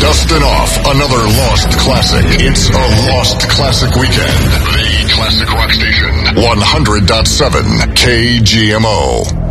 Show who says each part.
Speaker 1: Dusting off another lost classic. It's a lost classic weekend. The Classic Rock Station, 100.7 KGMO.